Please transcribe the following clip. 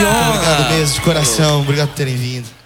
honra. Obrigado mesmo, de coração. Obrigado por terem vindo.